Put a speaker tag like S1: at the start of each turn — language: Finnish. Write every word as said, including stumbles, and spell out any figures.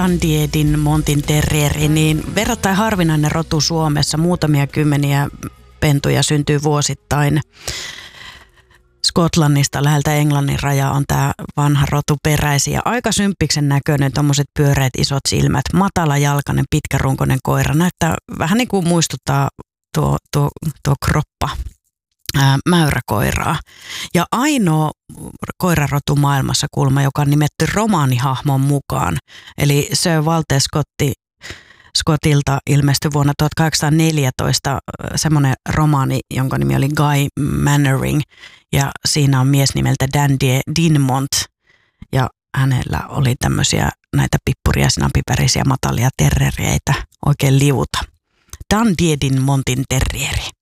S1: Dandiedin Montin terrieri, niin verrattain harvinainen rotu Suomessa. Muutamia kymmeniä pentuja syntyy vuosittain. Skotlannista läheltä Englannin rajaa on tämä vanha rotu peräisin ja aika symppiksen näköinen, tommoset pyöreät isot silmät, matalajalkainen, pitkärunkoinen koira. Näyttää vähän niin kuin muistuttaa tuo, tuo, tuo kroppa ää, mäyräkoiraa. Ja ainoa koirarotu maailmassa kulma, joka on nimetty romaanihahmon mukaan, eli Sir Walter Scotti Scottilta ilmestyi vuonna tuhatkahdeksansataaneljätoista semmoinen romaani, jonka nimi oli Guy Mannering, ja siinä on mies nimeltä Dandie Dinmont, ja hänellä oli tämmöisiä näitä pippuria, sinapipärisiä, matalia terriereitä, oikein liuta. Dandiedin Montin terrieri.